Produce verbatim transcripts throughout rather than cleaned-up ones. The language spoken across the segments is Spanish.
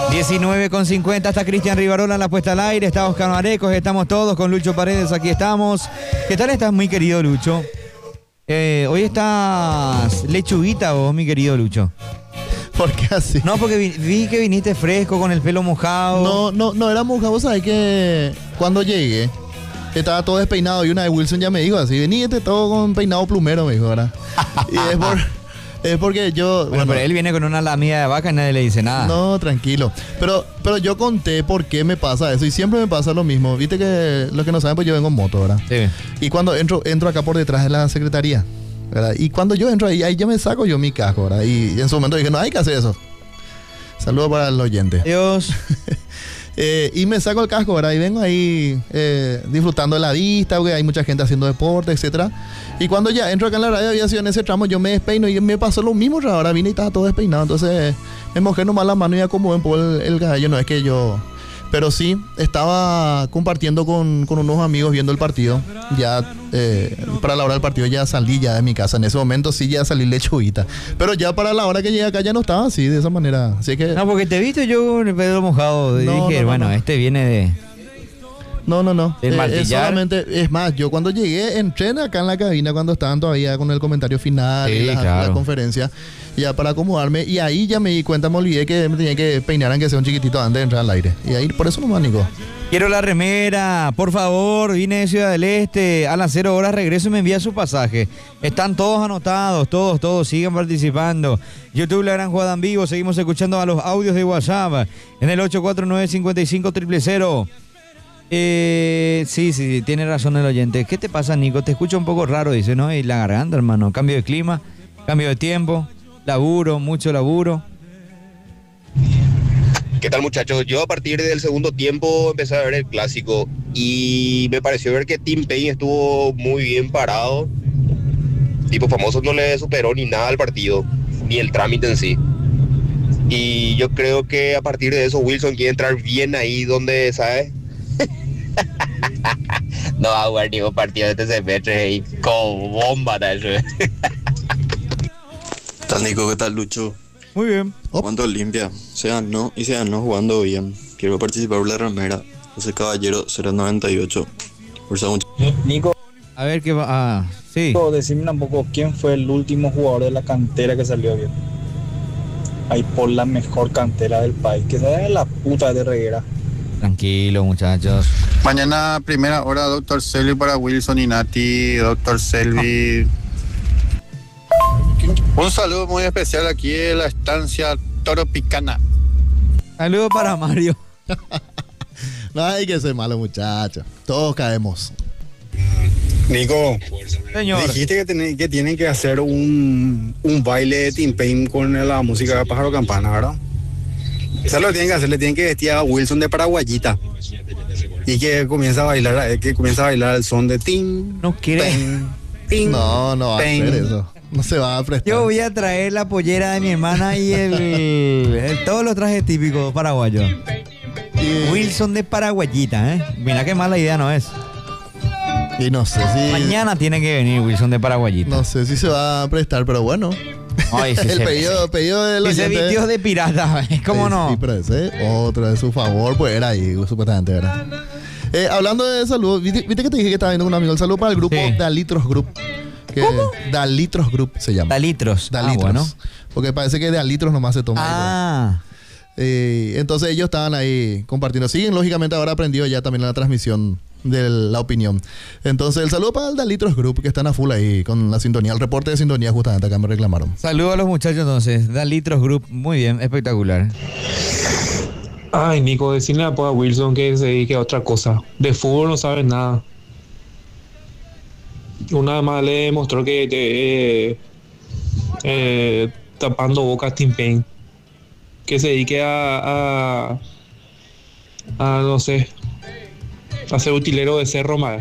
diecinueve con cincuenta, está Cristian Rivarola en la puesta al aire, está Oscar Marecos, estamos todos con Lucho Paredes, aquí estamos. ¿Qué tal estás, mi querido Lucho? Eh, hoy estás lechuguita vos, mi querido Lucho. ¿Por qué así? No, porque vi, vi que viniste fresco, con el pelo mojado. No, no, no era mojado, vos sabés que cuando llegué estaba todo despeinado y una de Wilson ya me dijo así, vení este todo con peinado plumero, me dijo, ¿verdad? Y es, por, es porque yo... Bueno, bueno, pero él viene con una lamida de vaca y nadie le dice nada. No, tranquilo. Pero, pero yo conté por qué me pasa eso y siempre me pasa lo mismo. Viste que los que no saben, pues yo vengo en moto, ¿verdad? Sí. Y cuando entro, entro acá por detrás de la secretaría, ¿verdad? Y cuando yo entro ahí, ahí ya me saco yo mi casco, ¿verdad? Y, y en su momento dije, no, hay que hacer eso. Saludos para el oyente. Dios. eh, y me saco el casco, ¿verdad? Y vengo ahí eh, disfrutando de la vista, porque hay mucha gente haciendo deporte, etcétera. Y cuando ya entro acá en la radio de aviación, en ese tramo, yo me despeino y me pasó lo mismo. Ahora vine y estaba todo despeinado. Entonces me mojé nomás la mano y acomodé un poco el, el cabello. No es que yo... Pero sí, estaba compartiendo con, con unos amigos viendo el partido. Ya eh, para la hora del partido ya salí ya de mi casa. En ese momento sí ya salí lechuguita. Pero ya para la hora que llegué acá ya no estaba así, de esa manera. Así que... No, porque te viste yo con el pelo mojado. No, dije, no, no, bueno, no. este viene de... No, no, no. ¿El Eh, es martillar? solamente, es más, yo cuando llegué, entré acá en la cabina cuando estaban todavía con el comentario final Sí, y la, claro. la conferencia, ya para acomodarme. Y ahí ya me di cuenta, me olvidé que me tenía que peinar aunque sea un chiquitito antes de entrar al aire. Y ahí, por eso nomás, Nico. Quiero la remera, por favor, vine de Ciudad del Este, a las cero horas regreso y me envía su pasaje. Están todos anotados, todos, todos, sigan participando. YouTube La Gran Jugada en Vivo, seguimos escuchando a los audios de WhatsApp en el ocho cuatro nueve, cinco cinco, cero cero cero. Eh, sí, sí, tiene razón el oyente. ¿Qué te pasa, Nico? Te escucho un poco raro, dice, ¿no? Y la garganta, hermano. Cambio de clima, cambio de tiempo, laburo, mucho laburo. ¿Qué tal, muchachos? Yo a partir del segundo tiempo empecé a ver el clásico y me pareció ver que Tim Payne estuvo muy bien parado. Tipo famoso no le superó ni nada al partido, ni el trámite en sí. Y yo creo que a partir de eso Wilson quiere entrar bien ahí donde, ¿sabes? No va a jugar ningún partido de este semestre y con bomba tal vez. ¿Qué tal, Nico? ¿Qué tal, Lucho? Muy bien. Jugando limpia, se ganó y se ganó jugando bien. Quiero participar por la remera. José Caballero cero noventa y ocho. Fuerza mucho. Nico, A ver qué va. Ah, sí. decime un poco quién fue el último jugador de la cantera que salió bien. Ahí por la mejor cantera del país, que se de la puta de Reguera. Tranquilo, muchachos. Mañana primera hora, doctor Selvi para Wilson y Nati. Doctor Selvi. Un saludo muy especial aquí en la estancia Toropicana. Saludos para Mario. No hay que ser malo, muchachos. Todos caemos. Nico, Señor. dijiste que, ten- que tienen que hacer un, un baile de Tim Payne con la música de Pájaro Campana, ¿verdad? Eso lo que tienen que hacer, le tienen que vestir a Wilson de paraguayita. Y que comienza a bailar, eh, que comienza a bailar el son de Tim. No quiere. Payne, Tim, No, no va a Payne. hacer eso. No se va a prestar. Yo voy a traer la pollera de mi hermana y el, el- todos los trajes típicos paraguayos. Y, Wilson de paraguayita, ¿eh? Mira qué mala idea no es. y no sé si... Mañana tiene que venir Wilson de paraguayita. No sé si se va a prestar, pero bueno. Ay, si el se- pedido, pedido del Y se oyente- vistió de pirata, ¿eh? ¿Cómo Sí, no? Sí, pero ese otro de su favor, pues era ahí, supuestamente, ¿verdad? Eh, hablando de salud, ¿viste, viste que te dije que estaba viendo con un amigo? El saludo para el grupo Sí. Dalitros Group. Que ¿Cómo? Dalitros Group se llama. Dalitros. Dalitros. Ah, bueno. Porque parece que de litros nomás se toma. Ah, Eh, entonces ellos estaban ahí compartiendo. Siguen, lógicamente, ahora aprendido ya también la transmisión de la opinión. Entonces, el saludo para el Dalitros Group, que están a full ahí con la sintonía, el reporte de sintonía justamente acá me reclamaron. saludos a los muchachos entonces. Dalitros Group, muy bien, espectacular. Ay, Nico, decirle a Poa Wilson que se dedique a otra cosa. De fútbol no sabe nada. Una vez más le demostró que eh, eh, tapando bocas Tim Payne. Que se dedique a, a, a no sé, a ser utilero de cerro más.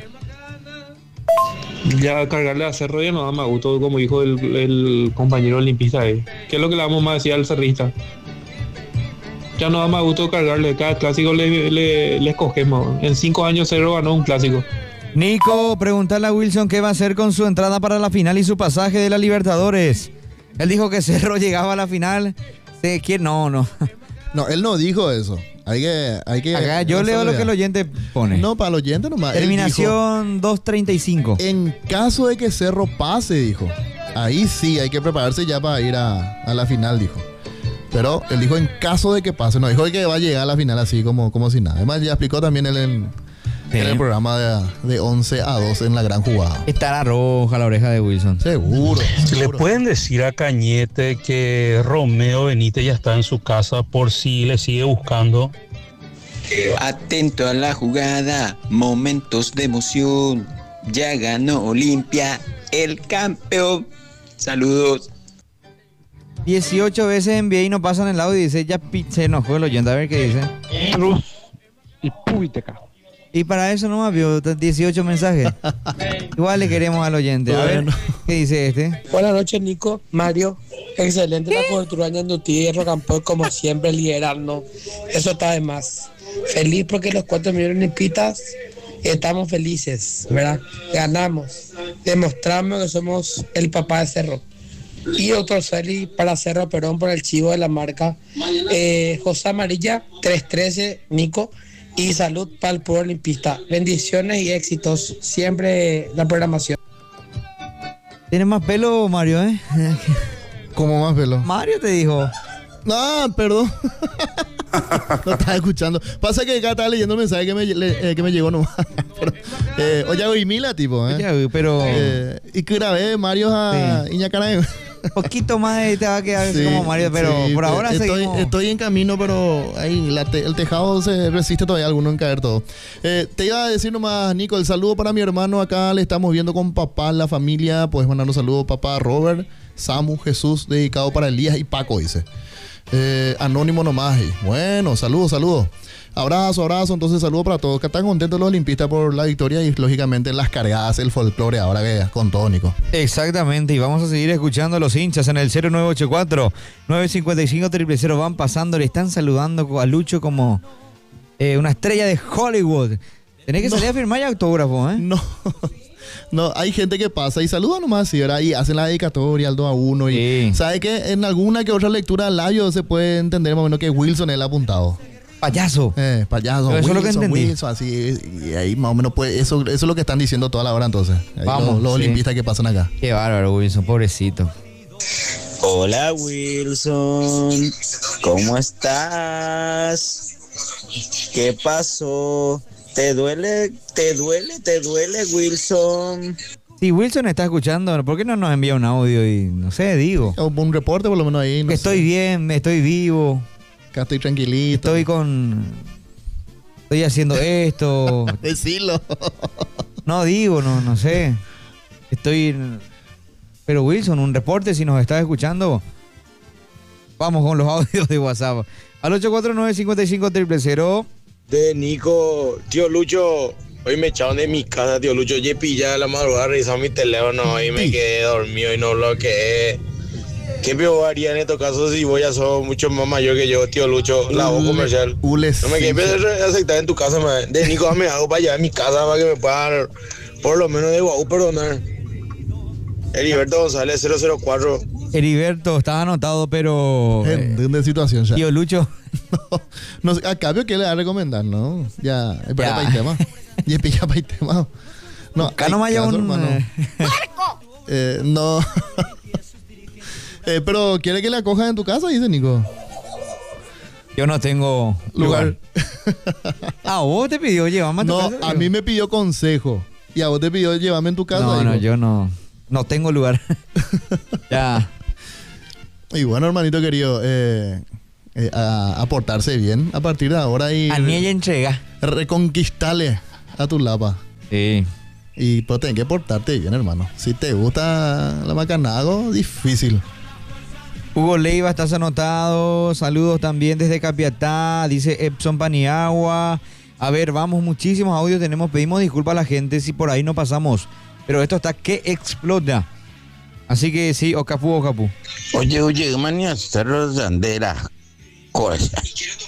Ya cargarle a cerro ya no da más gusto, como dijo el, el compañero olimpista ahí. ¿Qué es lo que le vamos más a decir al cerrista? Ya no da más gusto cargarle, cada clásico le, le, le escogemos. En cinco años Cerro ganó un clásico. Nico, preguntarle a Wilson qué va a hacer con su entrada para la final y su pasaje de la Libertadores. Él dijo que Cerro llegaba a la final. Se quiere, no, no. No, él no dijo eso. Hay que... Hay que Acá yo no leo lo sabe. que el oyente pone. No, para el oyente nomás. Él Terminación doscientos treinta y cinco. dijo, en caso de que Cerro pase, dijo. Ahí sí, hay que prepararse ya para ir a, a la final, dijo. Pero él dijo en caso de que pase. No dijo que va a llegar a la final así como, como si nada. Además ya explicó también él en, Sí. en el programa de, de once a dos en la gran jugada. Estará roja la oreja de Wilson. Seguro. ¿Le seguro. pueden decir a Cañete que Romeo Benítez ya está en su casa por si le sigue buscando? Atento a la jugada, momentos de emoción. Ya ganó Olimpia, el campeón. Saludos. dieciocho veces envié y no pasan el audio y dice, ya pi- se enojó el oyente. A ver qué dice. Cruz y Púbiteca. Y para eso nomás vio dieciocho mensajes. Igual le queremos al oyente. A ver, ¿qué dice este? Buenas noches, Nico, Mario. Excelente la cobertura de Ñandutí y Rocampo, como siempre, liderando. Eso está de más. Feliz porque los cuatro millones de pitas estamos felices, ¿verdad? Ganamos. Demostramos que somos el papá de Cerro. Y otro Celi para Cerro Perón por el chivo de la marca. Eh, José Amarilla, trescientos trece, Nico. Y salud para el pueblo olimpista. Bendiciones y éxitos. Siempre la programación. Tiene más pelo, Mario, ¿eh? ¿Cómo más pelo? Mario te dijo. No, perdón. No estaba escuchando. Pasa que acá estaba leyendo el mensaje que me, le- eh, que me llegó nomás. Pero, eh, oye, Mila, tipo, ¿eh? Oye, pero... Eh, y que grabé Mario a Sí. Iñacaray. Un poquito más y te va a quedar así Sí, como Mario, pero sí, por te- ahora estoy, seguimos. estoy en camino, pero ahí la te- el tejado se resiste todavía alguno en caer todo. Eh, te iba a decir nomás, Nico, el saludo para mi hermano. Acá le estamos viendo con papá, la familia. Puedes mandar un saludo, papá Robert, Samu, Jesús, dedicado para Elías y Paco, dice. Eh, anónimo nomás. Y bueno, saludos, saludos. Abrazo, abrazo. Entonces, saludo para todos. Que están contentos los olimpistas por la victoria y, lógicamente, las cargadas, el folclore ahora que con todo, Nico. Exactamente, y vamos a seguir escuchando a los hinchas en el cero nueve ocho cuatro, nueve cinco cinco, cero cero cero. Van pasando, le están saludando a Lucho como eh, una estrella de Hollywood. Tenés que No. salir a firmar ya autógrafo, ¿eh? No, no, hay gente que pasa y saluda nomás, sí, ¿verdad? Y hacen la dedicatoria al dos a uno. Y Sí. sabe que en alguna que otra lectura al labio se puede entender más o menos que Wilson es el apuntado. Payaso. Eh, payaso, Pero eso es lo que Wilson, entendí. Wilson, así. Y ahí más o menos puede, eso, eso es lo que están diciendo toda la hora entonces. Ahí Vamos, los, los sí. olimpistas que pasan acá. Qué bárbaro, Wilson, pobrecito. Hola, Wilson. ¿Cómo estás? ¿Qué pasó? ¿Te duele? ¿Te duele? ¿Te duele, Wilson? Si Wilson está escuchando, ¿por qué no nos envía un audio? Y no sé, digo. O un reporte por lo menos ahí. No Que estoy sé. bien, estoy vivo, Acá estoy tranquilito. estoy con... Estoy haciendo esto. Decilo. No digo, no, no sé. Estoy... Pero Wilson, un reporte si nos estás escuchando. Vamos con los audios de WhatsApp. Al ocho cuatro nueve cinco cinco cero cero cero. De Nico, tío Lucho, hoy me echaron de mi casa, tío Lucho. Yo pillé a la madrugada, revisaba mi teléfono y me quedé dormido y no lo que. ¿Qué peor haría en estos casos si voy a ser mucho más mayor que yo, tío Lucho? La voz comercial. Ules, No me sí, quedé aceptar en tu casa, man. De Nico, dame algo para allá en mi casa para que me puedan, por lo menos de Guau, perdonar. Heriberto González, cero cero cuatro. Heriberto, está anotado, pero... En, eh, de situación ya. tío Lucho, No, no, a cambio, ¿qué le va a recomendar, no? Ya, espera Ya. para el tema. Y es para el tema. No, acá hay nomás hay caso, un... hermano. eh, Eh, no. Eh, pero, ¿quiere que le acoja en tu casa? Dice Nico. yo no tengo lugar. Lugar. Ah, vos te pidió llevarme a tu No, casa. a mí me pidió consejo. Y a vos te pidió llevarme en tu casa. No, dijo. no, yo no... No tengo lugar. Ya. Y bueno, hermanito querido, eh, eh, a, a portarse bien a partir de ahora y A mí ella entrega. reconquistarle a tu lapa. Sí. Y pues tenés que portarte bien, hermano. Si te gusta la macanago, difícil. Hugo Leiva, estás anotado. Saludos también desde Capiatá. Dice Epson Paniagua. A ver, vamos, muchísimos audios tenemos. Pedimos disculpas a la gente si por ahí no pasamos. Pero esto está que explota. Así que sí, Ocapu, Ocapu. Oye, oye, mañana cerro de bandera. Cosa.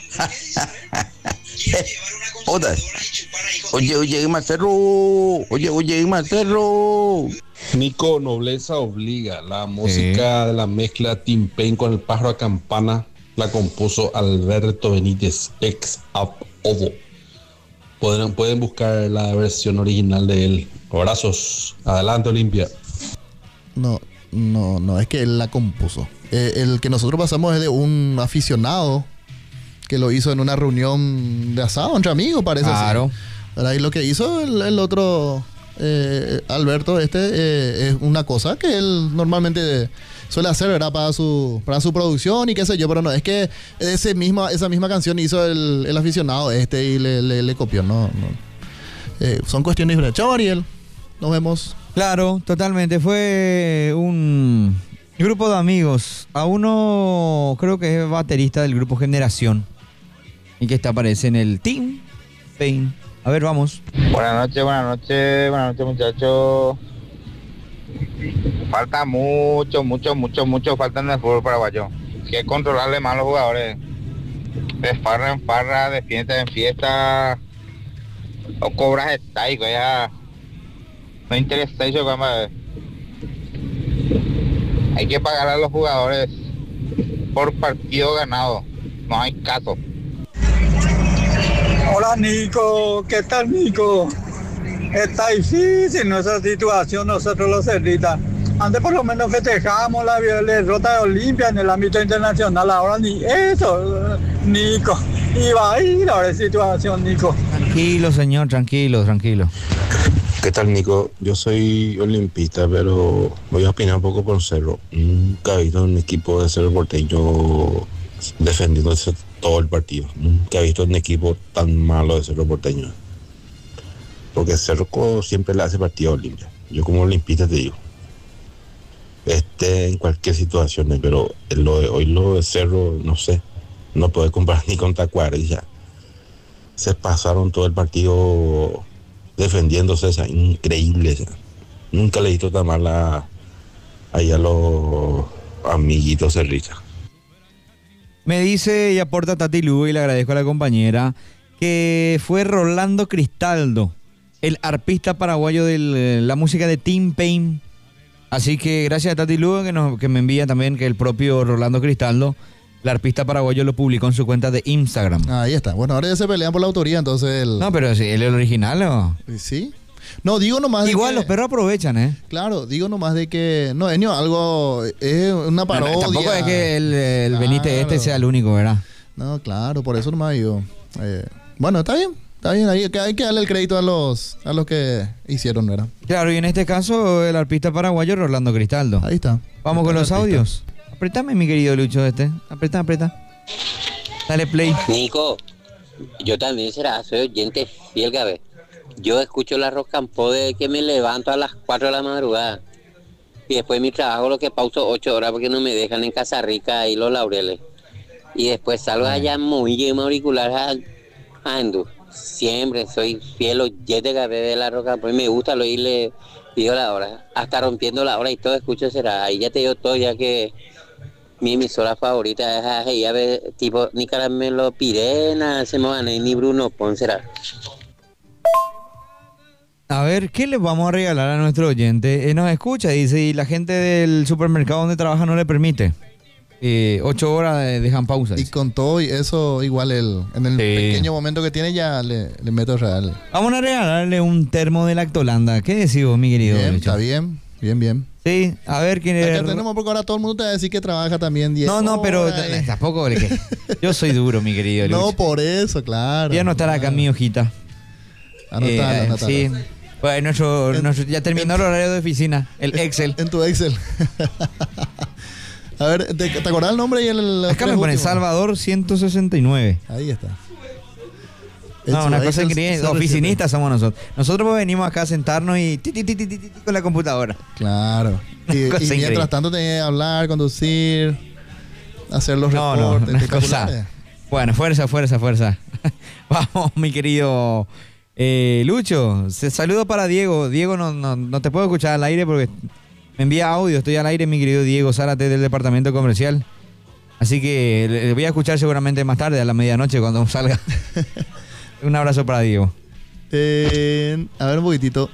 Otra. Oye, oye, Macerro. Oye, oye, Macerro. Nico, nobleza obliga. La música de la mezcla Tim Payne con el pájaro a campana la compuso Alberto Benítez, ex Apodo. Pueden, pueden buscar la versión original de él. Abrazos. Adelante, Olimpia. No, no, no, es que él la compuso. Eh, el que nosotros pasamos es de un aficionado que lo hizo en una reunión de asado entre amigos, parece. Claro. ¿Verdad? Y lo que hizo el, el otro, eh, Alberto, este, eh, es una cosa que él normalmente suele hacer, ¿verdad? Para su, para su producción y qué sé yo, pero no, es que ese misma, esa misma canción hizo el, el aficionado este y le, le, le copió, no, no. Eh, son cuestiones diferentes. Chao, Ariel. Nos vemos. Claro, totalmente. Fue un grupo de amigos. A uno creo que es baterista del grupo Generación y que está aparece en el Team Pain. A ver, vamos. Buenas noches, buenas noches, buenas noches, muchachos. Falta mucho, mucho, mucho, mucho falta en el fútbol paraguayo. Que controlarle más a los jugadores. De farra en farra, de fiesta en fiesta. O cobras estático, ya. No interesa eso, vamos a ver. Hay que pagar a los jugadores por partido ganado. No hay caso. Hola Nico, ¿qué tal Nico? Está difícil nuestra situación nosotros los cerritas. Antes por lo menos festejamos la derrota de Olimpia en el ámbito internacional, ahora ni eso, Nico. Iba a ir ahora la situación, Nico. Tranquilo, señor, tranquilo, tranquilo. ¿Qué tal, Nico? Yo soy olimpista, pero voy a opinar un poco por Cerro. Nunca he visto un equipo de Cerro Porteño defendiéndose todo el partido. Nunca he visto un equipo tan malo de Cerro Porteño. Porque Cerro siempre le hace partido a Olimpia. Yo como olimpista te digo. Este en cualquier situación, pero lo de hoy lo de Cerro, no sé. No puede comparar ni con Tacuárez ya. Se pasaron todo el partido defendiéndose, esa increíble. Esa. Nunca le he visto tan mal a, ahí a los amiguitos cerristas. Me dice y aporta Tati Lugo, y le agradezco a la compañera, que fue Rolando Cristaldo, el arpista paraguayo de la música de Team Pain. Así que gracias a Tati Lugo que, nos, que me envía también que el propio Rolando Cristaldo, el arpista paraguayo, lo publicó en su cuenta de Instagram. Ahí está. Bueno, ahora ya se pelean por la autoría, entonces el... No, pero sí, ¿él es el original o...? Sí. No, digo nomás de Igual que... los perros aprovechan, ¿eh? Claro, digo nomás de que... No, Enio, algo... Es una parodia. No, tampoco es que el, el claro. Benítez este sea el único, ¿verdad? No, claro, por eso nomás digo. Eh, bueno, está bien. Está bien, hay que, hay que darle el crédito a los a los que hicieron, ¿verdad? Claro, y en este caso el arpista paraguayo Rolando Cristaldo. Ahí está. Vamos con los audios. Apretame, mi querido Lucho, este. Apreta, apreta. Dale play. Nico, yo también será, soy oyente fiel, Gabe. Yo escucho la Rock and Pop desde que me levanto a las cuatro de la madrugada. Y después de mi trabajo lo que pauso ocho horas porque no me dejan en Casa Rica y Los Laureles. Y después salgo allá muy lleno auricular a, a Andú. Siempre soy fiel oyente, Gabe, de la Rock and Pop. Me gusta lo oírle, pido la hora. Hasta rompiendo la hora y todo escucho será. Ahí ya te digo todo, ya que mi emisora favorita es ella, tipo ni Caramelo Pirena, se me van ni Bruno Ponce. A ver, ¿qué le vamos a regalar a nuestro oyente? Eh, nos escucha, dice, y la gente del supermercado donde trabaja no le permite. Eh, ocho horas de, dejan pausas. Y con todo y eso, igual el, en el sí. pequeño momento que tiene ya le, le meto real. Vamos a regalarle un termo de Lactolanda. ¿Qué decís vos, mi querido? Bien, está bien, bien, bien. Sí, a ver quién es. Acá tenemos porque ahora todo el mundo te va a decir que trabaja también diez No, no, pero horas. tampoco. Yo soy duro, mi querido Lucho. No, por eso, claro. Ya no estará acá mi hojita. Anotalo, eh, anotalo. Sí. Bueno, nuestro, en, nuestro, ya terminó en, el horario de oficina, el en, Excel. En tu Excel. A ver, ¿te, te acordás el nombre y el... Acá me pone Salvador ciento sesenta y nueve. Ahí está. No, una cosa increíble. Oficinistas somos nosotros. Nosotros venimos acá a sentarnos y ti, ti, ti, ti, ti, ti, con la computadora. Claro. Y, y mientras increíble. tanto tenés que hablar, conducir, hacer los no, reportes. No, una cosa. Bueno, fuerza, fuerza, fuerza. Vamos, mi querido eh, Lucho. Saludo para Diego. Diego, no, no, no te puedo escuchar al aire porque me envía audio. Estoy al aire, mi querido Diego Zárate del departamento comercial. Así que le voy a escuchar seguramente más tarde, a la medianoche, cuando salga. Un abrazo para Diego. Eh, a ver un poquitito.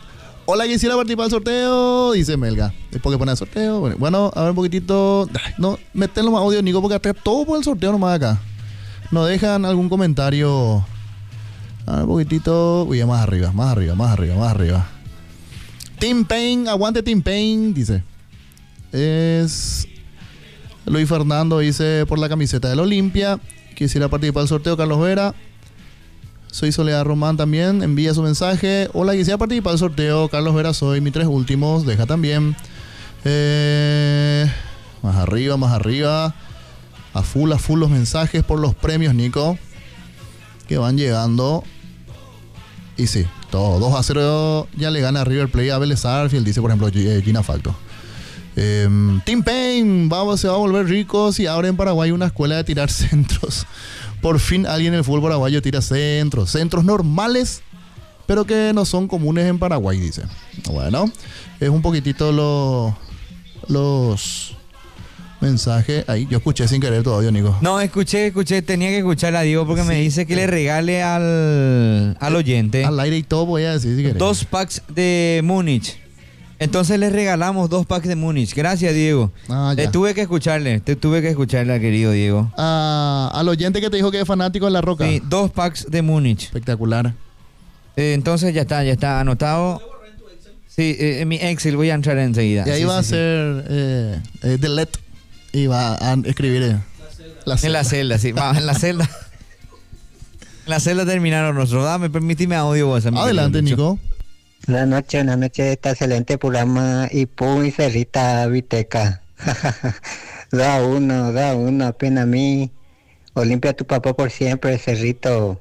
Hola, quisiera participar del sorteo, dice Melga. ¿Por qué pone el sorteo? Bueno, bueno, a ver un poquitito. No, metenlo más audio, Nico, porque acá todo por el sorteo nomás acá. Nos dejan algún comentario. A ver un poquitito. Uy, más arriba, más arriba, más arriba, más arriba. Team Pain, aguante Team Pain, dice. Es Luis Fernando, dice, por la camiseta del Olimpia. Quisiera participar del sorteo, Carlos Vera. Soy Soledad Román también, envía su mensaje. Hola, quisiera participar del sorteo, Carlos Vera soy, mis tres últimos, deja también. Eh, más arriba, más arriba. A full, a full los mensajes por los premios, Nico, que van llegando. Y sí, todo, dos a cero ya le gana River Plate a Vélez Sarsfield, dice por ejemplo Gina Falto. Eh, Team Pain, vamos, se va a volver ricos y abre en Paraguay una escuela de tirar centros. Por fin alguien en el fútbol paraguayo tira centros, centros normales, pero que no son comunes en Paraguay, dice. Bueno, es un poquitito lo, los mensajes. Ahí, yo escuché sin querer todavía, Nico. No, escuché, escuché, tenía que escuchar a Diego porque sí, me dice que le regale al, al oyente. Al aire y todo voy a decir si querés. Dos packs de Múnich. Entonces le regalamos dos packs de Múnich. Gracias, Diego. Ah, te tuve que escucharle, te tuve que escucharle, querido Diego. Ah, al oyente que te dijo que es fanático de La Roca. Sí, dos packs de Múnich. Espectacular. Eh, entonces ya está, ya está anotado. Sí, eh, en mi Excel voy a entrar enseguida. Y ahí sí, va sí, a sí. ser eh, eh, delete y va a escribir eh, la celda. En la celda, sí. Va, en la celda. En la celda terminaron nosotros. Dame, permíteme audio vos. Adelante, Nico. Buenas noches, buenas noches, está excelente programa y Pum y Cerrita Viteca. Da uno, da uno, apenas a mí. Olimpia tu papá por siempre, Cerrito.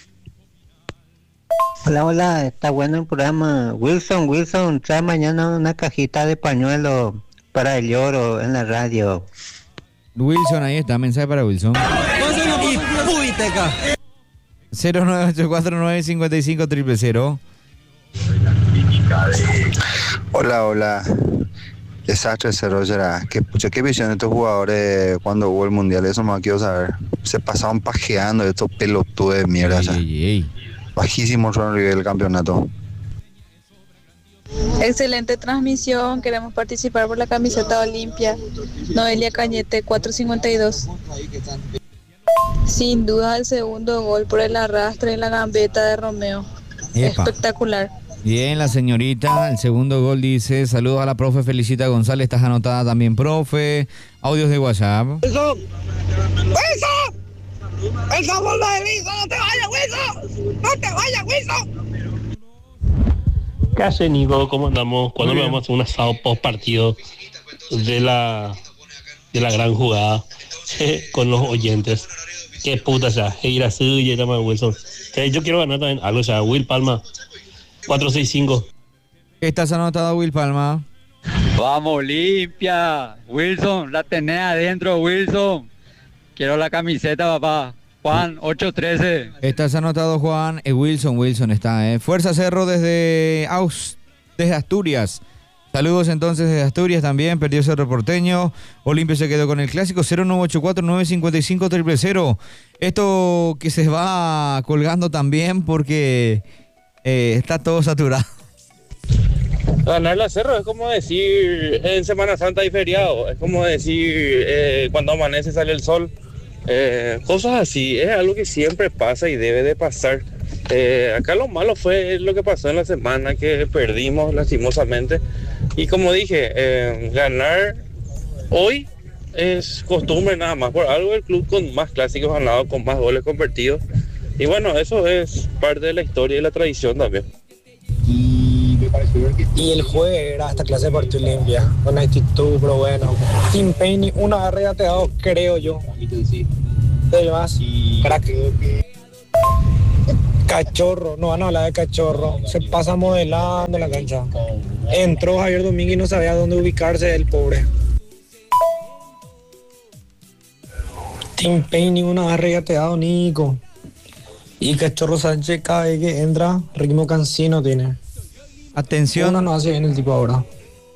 Hola, hola, está bueno el programa. Wilson, Wilson, trae mañana una cajita de pañuelo para el lloro en la radio. Wilson, ahí está, mensaje para Wilson. Y Viteca. cero nueve ocho cuatro nueve cinco cinco cero cero cero. Hola, hola. Desastre Cerro será. ¿Qué, pucha, ¿Qué visión de estos jugadores cuando hubo el mundial? Eso más quiero saber. Se pasaban pajeando estos pelotudos de mierda. Ey, ey, ey. Bajísimo el nivel del campeonato. Excelente transmisión. Queremos participar por la camiseta Olimpia. Noelia Cañete, cuatro cincuenta y dos. Sin duda el segundo gol por el arrastre en la gambeta de Romeo. Epa. Espectacular. Bien, la señorita, el segundo gol dice, saludos a la profe Felicita González, estás anotada también, profe. Audios de WhatsApp. ¡Wilson! ¡Wilson! ¡Esa bola de Wilson! ¡No te vayas, Wilson! ¡No te vayas, Wilson! ¿Qué hace, Nico? ¿Cómo andamos? ¿Cuándo me vamos a hacer un asado post partido de la, de la gran jugada con los oyentes? Qué puta, o sea, ir así y llama Wilson. Yo quiero ganar también algo, o sea, Will Palma. cuatro seis cinco. ¿Estás anotado, Will Palma? Vamos, Olimpia. Wilson, la tenés adentro, Wilson. Quiero la camiseta, papá. Juan, ocho trece. ¿Estás anotado, Juan? Eh, Wilson, Wilson está, ¿eh? Fuerza Cerro desde, Aus, desde Asturias. Saludos entonces desde Asturias también. Perdió Cerro Porteño. Olimpia se quedó con el clásico. cero nueve ocho cuatro nueve cinco cinco cero cero cero. Esto que se va colgando también porque... Eh, está todo saturado. Ganar la Cerro es como decir en Semana Santa y feriado, es como decir eh, cuando amanece sale el sol, eh, cosas así, es algo que siempre pasa y debe de pasar. Eh, acá lo malo fue lo que pasó en la semana, que perdimos lastimosamente, y como dije, eh, ganar hoy es costumbre nada más, por algo el club con más clásicos ganados, con más goles convertidos. Y bueno, eso es parte de la historia y la tradición también. Y el jueves era esta clase de partido limpia, con actitud, pero bueno. Team Pain, una arregateado, creo yo. Del más, crack. Cachorro, no van a hablar de cachorro. Se pasa modelando la cancha. Entró Javier Domínguez y no sabía dónde ubicarse el pobre. Team Pain, ninguna arregateado, Nico. Y Cachorro Sánchez cada vez que entra, ritmo cansino tiene. Atención. Uno no hace bien el tipo ahora.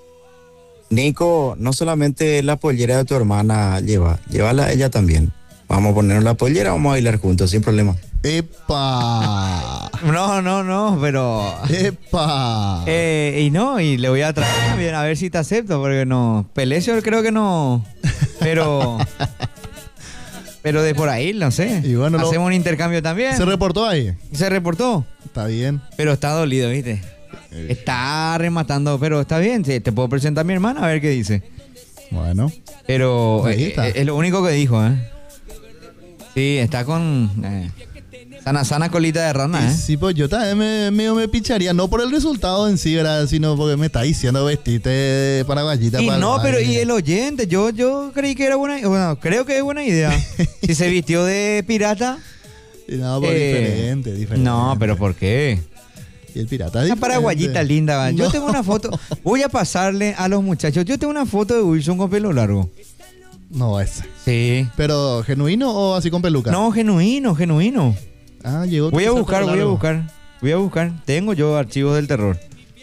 Nico, no solamente la pollera de tu hermana lleva, llévala a ella también. Vamos a ponernos la pollera, vamos a bailar juntos, sin problema. ¡Epa! No, no, no, pero... ¡Epa! Eh, y no, y le voy a traer también a ver si te acepto, porque no... Pelesio creo que no... Pero... Pero de por ahí, no sé. Y bueno, hacemos lo... un intercambio también. ¿Se reportó ahí? Se reportó. Está bien. Pero está dolido, ¿viste? Eh. Está rematando, pero está bien. Te puedo presentar a mi hermana a ver qué dice. Bueno. Pero eh, es lo único que dijo, ¿eh? Sí, está con... Eh, sana, sana colita de rana, ¿eh? Sí, pues yo también me, me, me picharía. No por el resultado en sí, ¿verdad? Sino porque me está diciendo vestite de paraguayita. Y para no, el pero baile. y el oyente, yo, yo creí que era buena... Bueno, creo que es buena idea. Si se vistió de pirata... No, pero eh, diferente, diferente. No, pero ¿por qué? Y el pirata es una paraguayita linda, ¿vale? No. Yo tengo una foto. Voy a pasarle a los muchachos. Yo tengo una foto de Wilson con pelo largo. No, ese. Sí. ¿Pero genuino o así con peluca? No, genuino, genuino. Ah, llegó. Voy a buscar, voy a buscar. Voy a buscar. Tengo yo archivos del terror.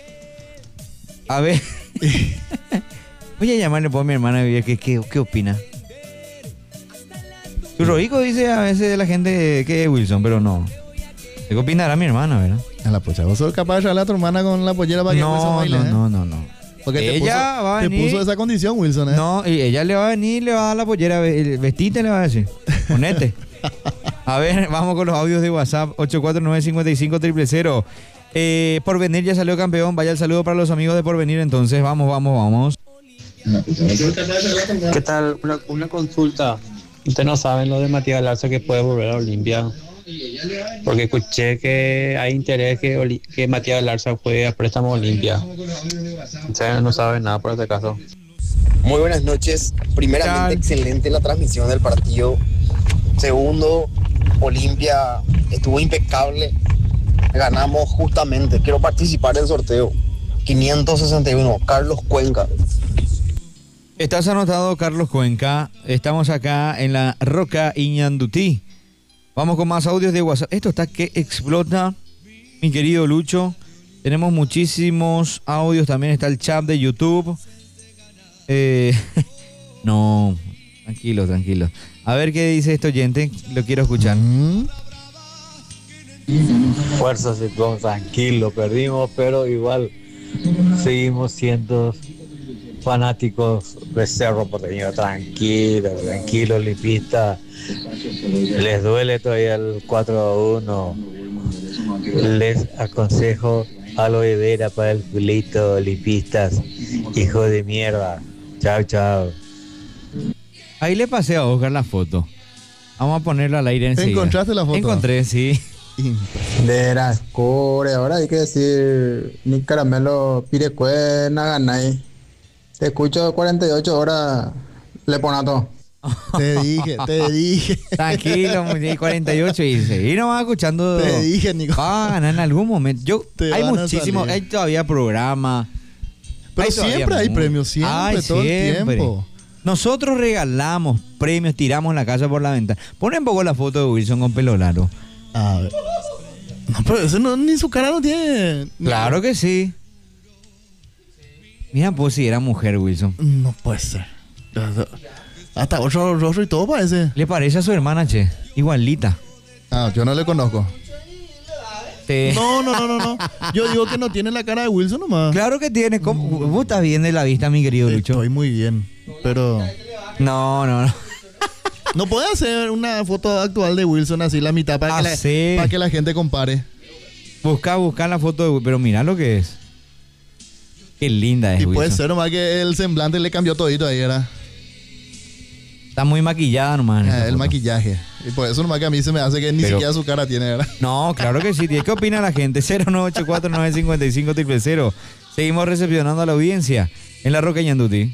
A ver. Voy a llamarle por mi hermana y ver qué, qué, qué opina. Su Roico dice a veces de la gente que es Wilson, pero no. ¿Qué opinará mi hermana, verdad? A la pocha, ¿vos sos capaz de llevarle a tu hermana con la pollera para que no, Wilson baile? No, ¿eh? no, no, no. Porque te ella puso, va a te venir, puso esa condición, Wilson, ¿eh? No, y ella le va a venir, le va a dar la pollera, vestite le va a decir. Ponete. A ver, vamos con los audios de WhatsApp. ocho cuatro nueve cinco cinco cero cero cero. Eh, Porvenir ya salió campeón. Vaya el saludo para los amigos de Porvenir. Entonces, vamos, vamos, vamos. ¿Qué tal? Una, una consulta. Ustedes no saben lo de Matías Larza que puede volver a Olimpia. Porque escuché que hay interés que, Oli, que Matías Larza fue a préstamo a Olimpia. Ustedes no saben nada por este caso. Muy buenas noches. Primeramente, excelente la transmisión del partido. Segundo, Olimpia estuvo impecable. Ganamos justamente. Quiero participar del sorteo. quinientos sesenta y uno, Carlos Cuenca. Estás anotado, Carlos Cuenca. Estamos acá en la Roca Iñandutí. Vamos con más audios de WhatsApp. Esto está que explota, mi querido Lucho. Tenemos muchísimos audios. También está el chat de YouTube. Eh, no, tranquilo, tranquilo. A ver qué dice este oyente. Lo quiero escuchar. Mm-hmm. Fuerza, Ciclón, tranquilo. Perdimos, pero igual seguimos siendo fanáticos de Cerro Porteño. Tranquilo, tranquilo, Olimpista. Les duele todavía el cuatro a uno. Les aconsejo aloe vera para el culito, Olimpistas. Hijo de mierda. Chao, chao. Ahí le pasé a Oscar la foto. Vamos a ponerla al aire enseguida. ¿Encontraste la foto? Encontré, sí. De las core, ahora hay que decir ni caramelo pirecue naganay. Te escucho cuarenta y ocho horas, Leponato. Te dije, te dije. Tranquilo, cuarenta y ocho y seguir nomás escuchando. Te dije, Nico. Va a ganar en algún momento. Yo, te hay muchísimo, hay todavía programa. Pero hay siempre hay premios, siempre, ay, todo siempre. el tiempo. Nosotros regalamos premios, tiramos la casa por la ventana. Ponen un poco la foto de Wilson con pelo largo. A ver. No, pero eso no, ni su cara no tiene. Claro que sí. Mira, pues si era mujer, Wilson. No puede ser. Hasta otro rostro y todo parece. Le parece a su hermana, che. Igualita. Ah, yo no le conozco. Sí. No, no, no, no, no. Yo digo que no tiene la cara de Wilson nomás. Claro que tiene. ¿Cómo? Vos estás bien de la vista, mi querido Lucho. Estoy muy bien, pero... No, no, no. ¿No puede hacer una foto actual de Wilson así la mitad para, que la, para que la gente compare? Busca, busca la foto de Wilson. Pero mira lo que es. Qué linda es, y Wilson. Puede ser nomás que el semblante le cambió todito ahí, era. Está muy maquillada nomás. Ah, el foto. Maquillaje. Y por eso nomás que a mí se me hace que ni Pero, siquiera su cara tiene, ¿verdad? No, claro que sí. ¿Qué opina la gente? cero nueve ocho cuatro nueve cinco cinco cero cero cero. Seguimos recepcionando a la audiencia en la Roca Ñandutí.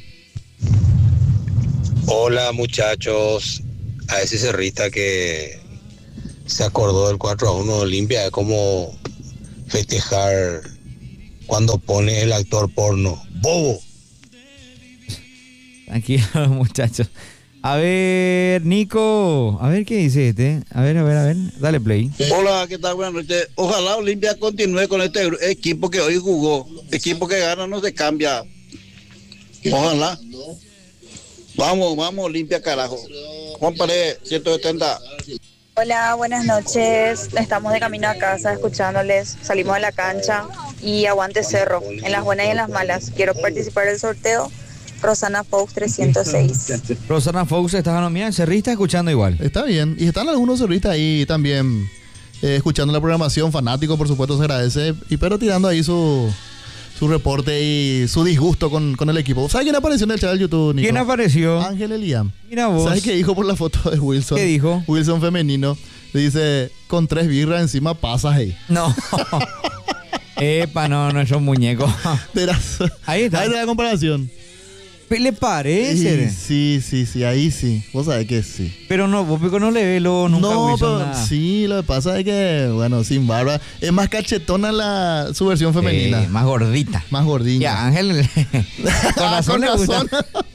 Hola, muchachos. A ese cerrista que se acordó del cuatro a uno de Olimpia, es como festejar cuando pone el actor porno. ¡Bobo! Tranquilo, muchachos. A ver, Nico, a ver qué dice este. A ver, a ver, a ver. Dale play. Hola, ¿qué tal? Buenas noches. Ojalá Olimpia continúe con este equipo que hoy jugó. Equipo que gana no se cambia. Ojalá. Vamos, vamos, limpia carajo. Juan Paredes, ciento setenta. Hola, buenas noches. Estamos de camino a casa escuchándoles. Salimos de la cancha y aguante Cerro, en las buenas y en las malas. Quiero participar del sorteo. Rosana Fox trescientos seis. Rosana Fox, estás ganando. Mira, el cerrista escuchando igual. Está bien. Y están algunos cerristas ahí también eh, escuchando la programación. Fanático, por supuesto, se agradece. Y pero tirando ahí su, su reporte y su disgusto con, con el equipo. ¿Sabes quién apareció en el chat del YouTube, Nico? ¿Quién apareció? Ángel Eliam. Mira vos. ¿Sabes qué dijo por la foto de Wilson? ¿Qué dijo? Wilson femenino. Dice, con tres birras encima pasas ahí. No. Epa, no, no es un muñeco. Ahí está. Ahí está la comparación. ¿Le parece? Sí, sí, sí, ahí sí. Vos sabés que sí. Pero no, vos pico no le ve lo nunca No, Wilson pero nada. sí, lo que pasa es que, bueno, sin barba. Es más cachetona la, su versión femenina. Sí, más gordita. Más gordita. Ya, Ángel. Con razón le gusta.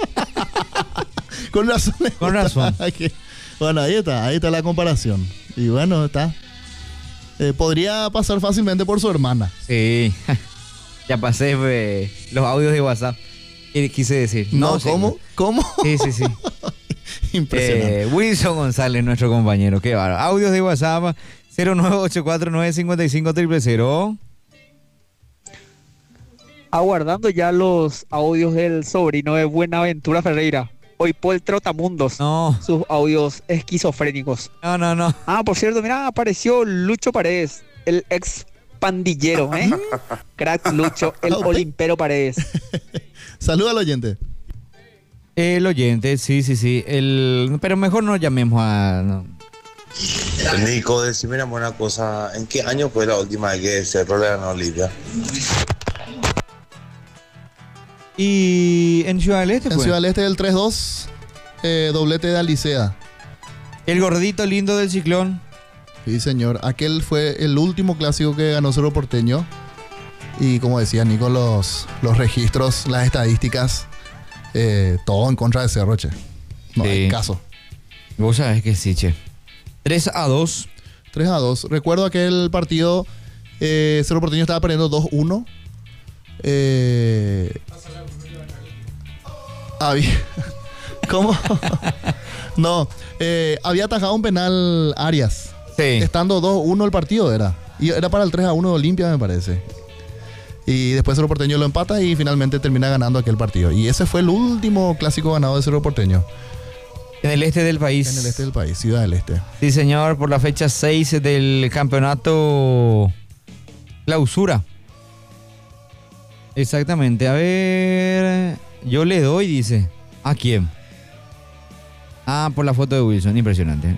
Con razón. Con razón. Bueno, ahí está, ahí está la comparación. Y bueno, está. Eh, podría pasar fácilmente por su hermana. Sí. Ya pasé eh, los audios de WhatsApp. ¿Qué quise decir? No, No, sí, ¿cómo? no. ¿Cómo? Sí, sí, sí. Impresionante. Eh, Wilson González, nuestro compañero. Qué bárbaro. Audios de WhatsApp cero nueve ocho cuatro nueve cinco cinco cero cero cero. Aguardando ya los audios del sobrino de Buenaventura Ferreira. Hoy por el Trotamundos. No. Sus audios esquizofrénicos. No, no, no. Ah, por cierto, mira, apareció Lucho Paredes, el ex pandillero, ¿eh? Crack Lucho, el Olimpero Paredes. Saluda al oyente. El oyente, sí, sí, sí. El, pero mejor no llamemos a... no. Nico, decime una cosa. ¿En qué año fue la última vez que Cerro le ganó a Olimpia? Y en Ciudad del Este, En pues. Ciudad del Este del tres dos, eh, doblete de Alicea. El gordito lindo del Ciclón. Sí, señor. Aquel fue el último clásico que ganó Cerro Porteño. Y como decía Nico, los, los registros, las estadísticas, eh, todo en contra de Cerro, che. No Sí. hay caso. Vos sabés que sí, che. tres a dos. tres a dos. Recuerdo aquel partido, eh, Cerro Porteño estaba perdiendo dos uno. Eh, había... ¿Cómo? No, eh, había atajado un penal Arias. Sí. Estando dos uno el partido era. Y era para el tres a uno de Olimpia, me parece. Y después Cerro Porteño lo empata y finalmente termina ganando aquel partido. Y ese fue el último clásico ganado de Cerro Porteño. En el este del país. En el este del país, Ciudad del Este. Sí, señor, por la fecha seis del campeonato clausura. Exactamente. A ver. Yo le doy, dice. ¿A quién? Ah, por la foto de Wilson. Impresionante.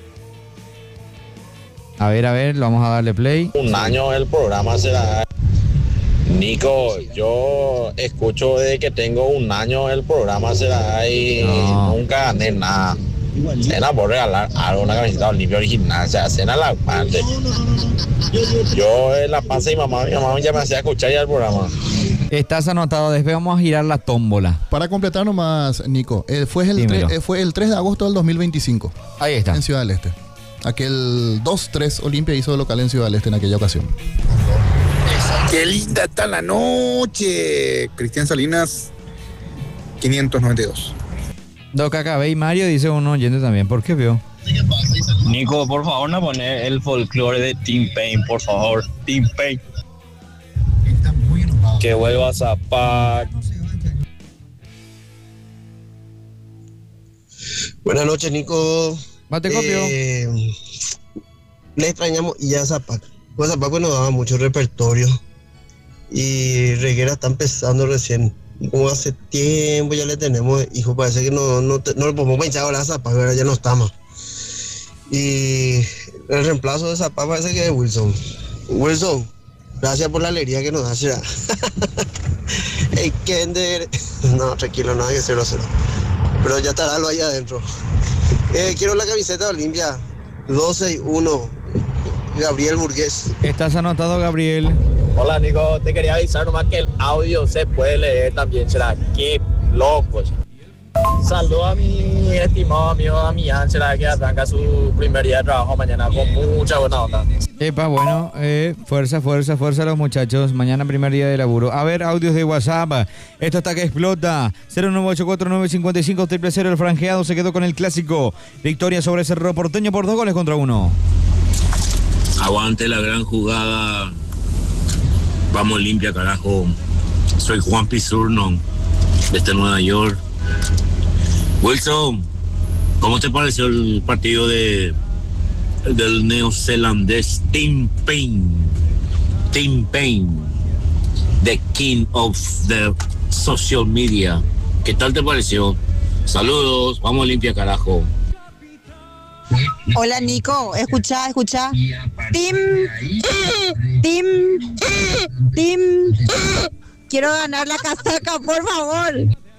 A ver, a ver, vamos a darle play. Un año el programa será. Nico, yo escucho desde que tengo un año el programa será y No. nunca gané nada. Cena por regalar algo, una camiseta Olimpia original, o sea, cena la parte. Yo en la panza de mi mamá, mi mamá ya me hacía escuchar ya el programa. Estás anotado, después vamos a girar la tómbola. Para completar nomás, Nico, eh, fue, el Dímelo. tre- eh, fue el tres de agosto del dos mil veinticinco. Ahí está. En Ciudad del Este. Aquel dos tres Olimpia hizo de local en Ciudad del Este en aquella ocasión. Qué linda está la noche. Cristian Salinas, quinientos noventa y dos. Doca Cabey y Mario dice uno oyente también. ¿Por qué veo? Nico, por favor, no poner el folclore de Team Pain, por favor. Team Pain. Que vuelva a zapar. Buenas noches, Nico. Mate copio. Eh, le extrañamos y ya Zapac. Pues Zapac pues, nos daba mucho repertorio. Y Reguera está empezando recién. Como hace tiempo ya le tenemos, hijo, parece que no, no, te- no lo podemos pensar ahora a Zapac, ¿verdad? Ya no estamos. Y el reemplazo de Zapac parece que es Wilson. Wilson, gracias por la alegría que nos das. ¿Verdad? Hey, Kender. No, tranquilo, no hay que cero cero. Pero ya estará lo ahí adentro. Eh, quiero la camiseta de Olimpia. doce y uno. Gabriel Burgués. Estás anotado, Gabriel. Hola, Nico, te quería avisar nomás que el audio se puede leer también, será. Qué loco. Saludo a mi estimado amigo Damián, será que arranca su primer día de trabajo mañana con mucha buena onda. Epa, bueno, eh, fuerza, fuerza, fuerza a los muchachos. Mañana primer día de laburo. A ver, audios de WhatsApp. Esto está que explota. cero nueve ocho cuatro nueve cinco cinco cero cero. El franjeado se quedó con el clásico. Victoria sobre Cerro Porteño por dos goles contra uno. Aguante la gran jugada. Vamos limpia, carajo. Soy Juan Pizurno, desde Nueva York. Wilson, ¿cómo te pareció el partido de del neozelandés Tim Payne? Tim Payne, the king of the social media. ¿Qué tal te pareció? Saludos, vamos limpia, carajo. Hola Nico, escucha, escucha. Tim, Tim, Tim, quiero ganar la casaca, por favor.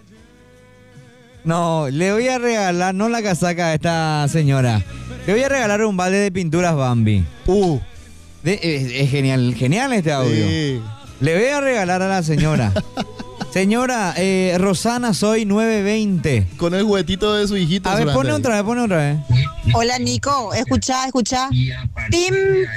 No, le voy a regalar, no la casaca a esta señora. Le voy a regalar un balde de pinturas Bambi. Uh. De, es, es genial, genial este audio. Sí. Le voy a regalar a la señora. Señora, eh, Rosana, soy nueve veinte. Con el juguetito de su hijito. A ver, pone otra vez, pone otra vez. Hola Nico, escucha, escucha. Tim,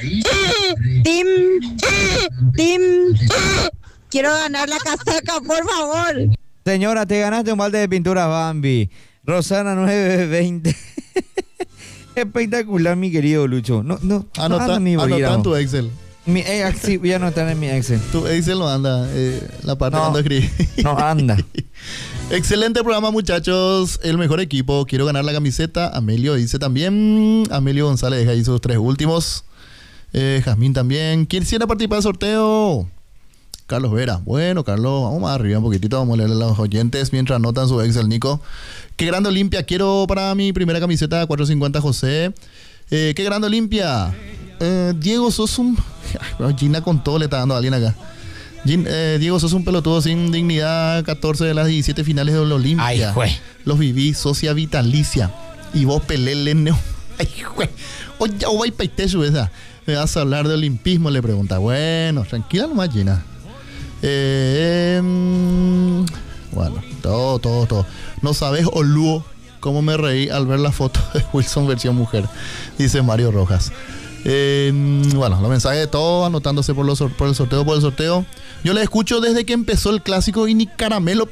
Tim, Tim, quiero ganar la casaca, por favor. Señora, te ganaste un balde de pinturas Bambi. Rosana nueve veinte. Espectacular, mi querido Lucho. No, no, Anota, no mi anota en tu Excel. Mi, eh, sí, ya no está en mi Excel. Tu Excel no anda, eh, la parte no, cuando escribí. No anda. Excelente programa, muchachos. El mejor equipo. Quiero ganar la camiseta. Amelio dice también. Amelio González deja ahí sus tres últimos. Eh, Jazmín también. ¿Quién quisiera participar del sorteo? Carlos Vera. Bueno, Carlos, vamos más arriba un poquitito. Vamos a leerle a los oyentes mientras anotan su Excel, Nico. Qué grande Olimpia. Quiero para mi primera camiseta cuatrocientos cincuenta José. Eh, qué grande Olimpia. Eh, Diego, sos un... Gina con todo le está dando a alguien acá. Gin, eh, Diego, sos un pelotudo sin dignidad. catorce de las diecisiete finales de la Olimpia. Ay, jue. Los viví, socia vitalicia. Y vos pelele neo. Ay, jue. Oye, o vai paitecho esa. Me vas a hablar de olimpismo, le pregunta. Bueno, tranquila nomás, Gina. Eh, eh, bueno, todo, todo, todo. No sabes, Olúo, cómo me reí al ver la foto de Wilson versión mujer, dice Mario Rojas. Eh, bueno, los mensajes de todos, anotándose por, los, por el sorteo, por el sorteo. Yo les escucho desde que empezó el clásico y ni caramelo.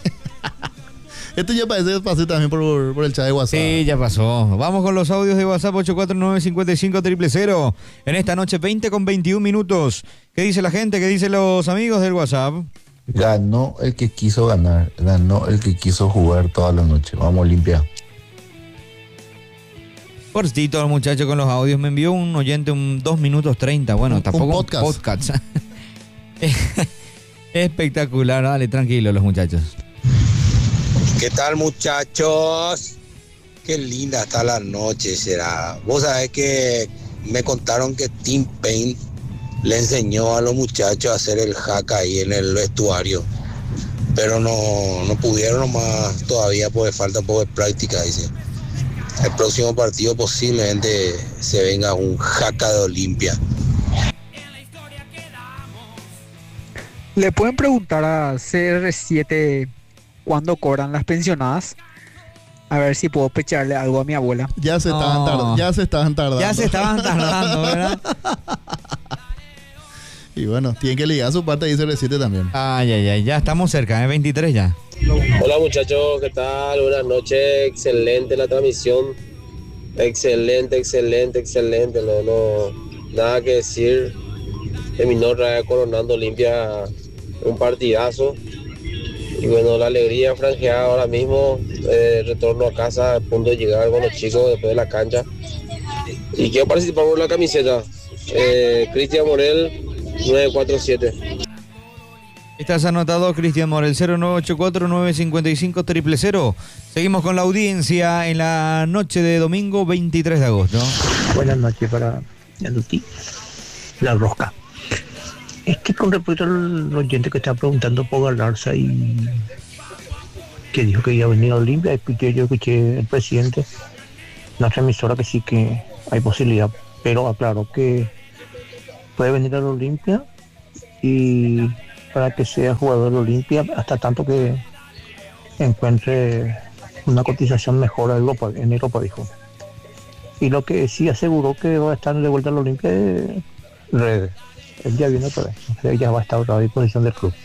Esto ya parece que pasé también por, por el chat de WhatsApp. Sí, ya pasó. Vamos con los audios de WhatsApp ocho cuatro nueve cinco cinco cero cero cero. En esta noche veinte con veintiún minutos. ¿Qué dice la gente? ¿Qué dicen los amigos del WhatsApp? Ganó el que quiso ganar. Ganó el que quiso jugar toda la noche. Vamos, Olimpia. Cortito, muchacho, con los audios. Me envió un oyente un dos minutos treinta. Bueno, un, tampoco un podcast. Un podcast. Espectacular. Dale, tranquilo los muchachos. ¿Qué tal, muchachos? Qué linda está la noche, será. Vos sabés que me contaron que Tim Payne le enseñó a los muchachos a hacer el hack ahí en el vestuario. Pero no, no pudieron nomás todavía porque falta un poco de práctica, dice. El próximo partido posiblemente se venga un jaca de Olimpia. ¿Le pueden preguntar a C R siete cuándo cobran las pensionadas? A ver si puedo pecharle algo a mi abuela. Ya se estaban No. tardando. Ya se estaban tardando. Ya se estaban tardando, ¿verdad? Y bueno, tienen que ligar su parte de C R siete también. Ay, ay, ay. Ya estamos cerca, ¿eh? veintitrés ya. Hola muchachos, ¿qué tal? Buenas noches, excelente la transmisión. Excelente, excelente, excelente. No, no, nada que decir. Terminó coronando Olimpia un partidazo. Y bueno, la alegría franjeada ahora mismo, eh, retorno a casa a punto de llegar con los chicos después de la cancha. Y quiero participar por la camiseta. Eh, Cristian Morel, nueve cuatro siete. Estás anotado, Cristian Morel, cero nueve ocho cuatro nueve cinco cinco cero cero cero. Seguimos con la audiencia en la noche de domingo veintitrés de agosto. Buenas noches para Yanuti, la rosca. Es que con respecto al oyente que está preguntando por Galarza y que dijo que iba a venir a Olimpia, escuché, yo escuché el presidente, nuestra emisora, que sí que hay posibilidad, pero aclaró que puede venir a la Olimpia y para que sea jugador de Olimpia hasta tanto que encuentre una cotización mejor en Europa, en Europa, dijo. Y lo que sí aseguró que va a estar de vuelta a la Olimpia es Red. Él ya viene otra vez, o sea, ya va a estar otra vez a disposición del club.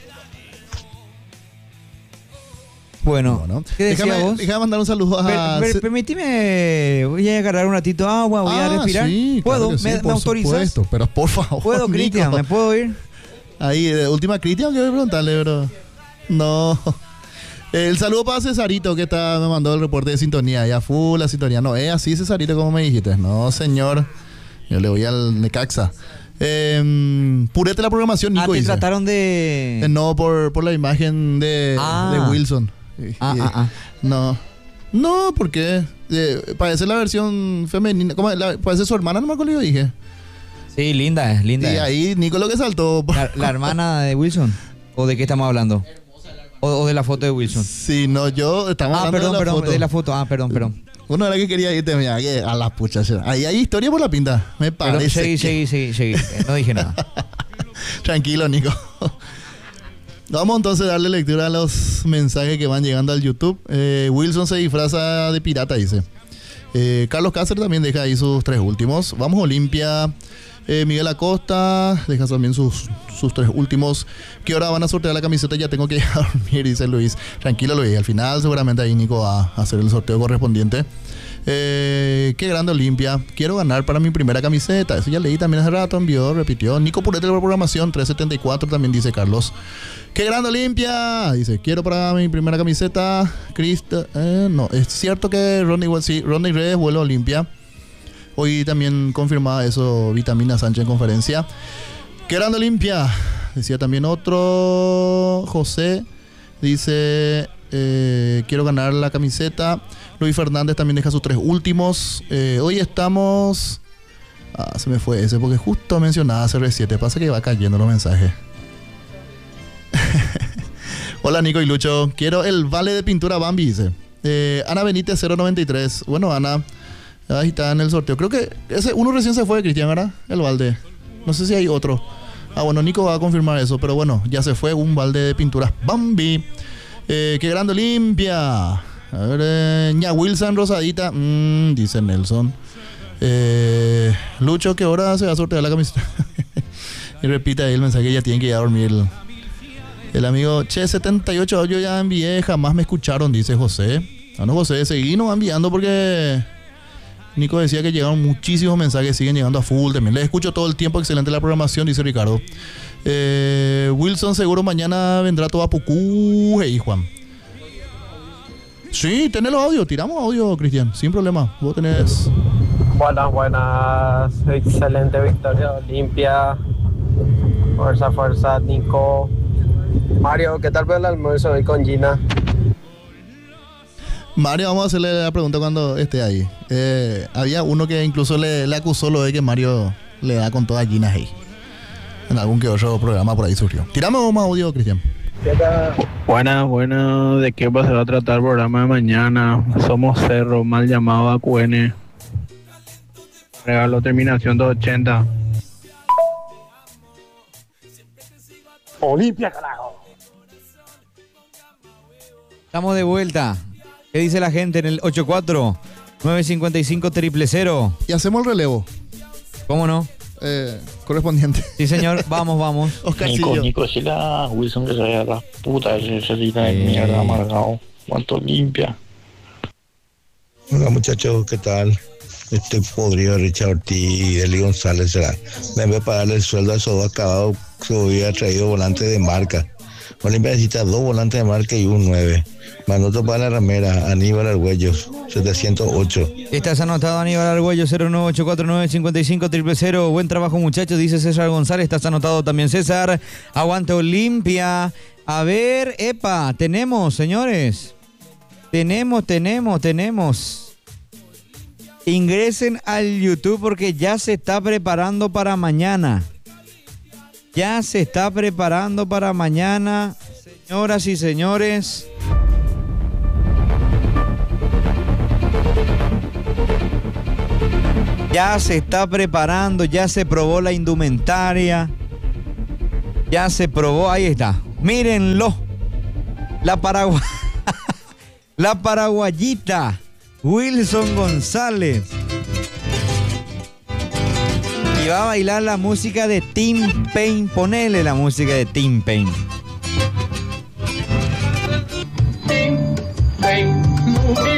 Bueno, Bueno, ¿qué decías déjame, vos? déjame mandar un saludo a... Per- per- permitime, voy a agarrar un ratito de agua, voy a Ah, respirar. sí, ¿Puedo? claro que sí, ¿Me, por me autorizas? supuesto, pero por favor, ¿Puedo, Cristian? Nico. ¿Me puedo ir? Ahí, de última Cristian, que voy a preguntarle, bro. No. El saludo para Cesarito, que está, me mandó el reporte de sintonía. Ya full la sintonía. No, es así, Cesarito, como me dijiste. No, señor. Yo le voy al Necaxa. Eh, purete la programación, Nico. Ah, te dice. trataron de... Eh, no, por, por la imagen de, Ah. de Wilson. Y- Ah, y- ah, ah. No. No, ¿por qué? Eh, parece la versión femenina. ¿Cómo? La- parece su hermana, no me acuerdo, yo dije. Sí, linda es, linda Y es. ahí Nico lo que saltó. La, la hermana de Wilson. ¿O de qué estamos hablando? ¿O, o de la foto de Wilson? Sí, no, yo estamos Ah, hablando perdón, de la perdón, foto. de la foto. Ah, perdón, perdón. Uno era que quería irte, mira, que a las puchas. Ahí hay historia por la pinta, me Perdón, parece. seguí, que- seguí, seguí, seguí. Eh, No dije nada. Tranquilo, Nico. Vamos entonces a darle lectura a los mensajes que van llegando al YouTube. Eh, Wilson se disfraza de pirata, dice. Eh, Carlos Cáceres también deja ahí sus tres últimos. Vamos Olimpia. Eh, Miguel Acosta deja también sus, sus tres últimos. ¿Qué hora van a sortear la camiseta? Ya tengo que ir a dormir, dice Luis. Tranquilo, Luis. Al final seguramente ahí Nico va a hacer el sorteo correspondiente. Eh, qué grande Olimpia. Quiero ganar para mi primera camiseta. Eso ya leí también hace rato, envió, repitió. Nico Purete de la programación, trescientos setenta y cuatro también dice Carlos. Qué grande Olimpia. Dice, quiero para mi primera camiseta. Cristo, eh, no, es cierto que Ronnie, sí, Ronnie Reyes vuelve a Olimpia. Hoy también confirmaba eso Vitamina Sánchez en conferencia. Qué grande Olimpia. Decía también otro, José. Dice, eh, quiero ganar la camiseta. Luis Fernández también deja sus tres últimos. Eh, hoy estamos... Ah, se me fue ese porque justo mencionaba C R siete. Pasa que va cayendo los mensajes. Hola Nico y Lucho. Quiero el vale de pintura Bambi, dice. Eh, Ana Benítez cero noventa y tres. Bueno, Ana, ahí está en el sorteo. Creo que ese uno recién se fue, Cristian, ¿verdad? El balde. No sé si hay otro. Ah, bueno, Nico va a confirmar eso. Pero bueno, ya se fue un balde de pinturas Bambi. Eh, qué grande Olimpia. A ver, eh, ña Wilson rosadita. Mm, dice Nelson. Eh, Lucho, ¿qué hora se va a sortear la camiseta? Y repite ahí el mensaje, ya tienen que ir a dormir. El, el amigo, che, setenta y ocho yo ya envié, jamás me escucharon, dice José. Ah, no, José, seguimos enviando porque Nico decía que llegaron muchísimos mensajes, siguen llegando a full también. Les escucho todo el tiempo, excelente la programación, dice Ricardo. Eh, Wilson, seguro mañana vendrá todo a Pucú. Hey, Juan. Sí, tenés los audios, tiramos audio, Cristian, sin problema. Vos tenés... Buenas, buenas. Excelente victoria Olimpia. Fuerza, fuerza, Nico. Mario, ¿qué tal por el almuerzo hoy con Gina? Mario, vamos a hacerle la pregunta cuando esté ahí. Eh, había uno que incluso le, le acusó lo de que Mario le da con toda Gina ahí. En algún que otro programa por ahí surgió. Tiramos más audio, Cristian. Buenas, buenas. ¿De qué se va a tratar el programa de mañana? Somos Cerro, mal llamado a Q N. Regalo terminación doscientos ochenta. Olimpia, carajo. Estamos de vuelta. ¿Qué dice la gente en el ochenta y cuatro, novecientos cincuenta y cinco, cero cero? Y hacemos el relevo. ¿Cómo no? Eh, correspondiente. Sí, señor. Vamos, vamos. Nico, Nico, si la Wilson que se vaya a la puta, ese salida de mierda amargado. ¿Cuánto limpia? Hola muchachos, ¿qué tal? Este podrido Richard Ortiz y Eli González será. En vez de pagarle el sueldo a esos dos acabados, se hubiera traído volante de marca. Olimpia necesita dos volantes de marca y un nueve. Manoto para la ramera, Aníbal Argüellos, setecientos ocho. Estás anotado, Aníbal Argüello, cero nueve ocho cuatro nueve cinco cinco cero cero cero. Buen trabajo, muchachos, dice César González. Estás anotado también, César. Aguante Olimpia. A ver, epa, tenemos, señores. Tenemos, tenemos, tenemos. Ingresen al YouTube porque ya se está preparando para mañana. Ya se está preparando para mañana, señoras y señores. Ya se está preparando, ya se probó la indumentaria. Ya se probó, ahí está. Mírenlo. La Paraguay. La paraguayita, Wilson González. Y va a bailar la música de Tim Paine. Ponele la música de Tim Paine.